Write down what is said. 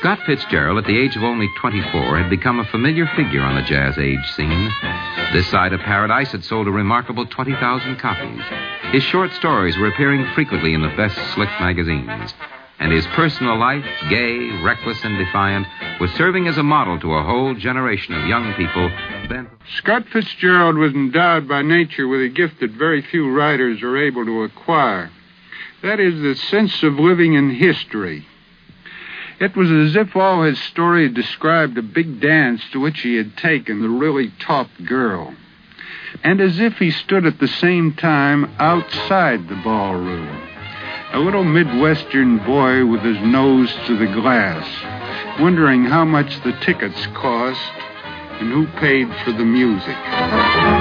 Scott Fitzgerald, at the age of only 24, had become a familiar figure on the jazz age scene. This Side of Paradise had sold a remarkable 20,000 copies. His short stories were appearing frequently in the best slick magazines. And his personal life, gay, reckless, and defiant, was serving as a model to a whole generation of young people bent. Scott Fitzgerald was endowed by nature with a gift that very few writers are able to acquire. That is the sense of living in history. It was as if all his story described a big dance to which he had taken the really top girl, and as if he stood at the same time outside the ballroom, a little Midwestern boy with his nose to the glass, wondering how much the tickets cost and who paid for the music.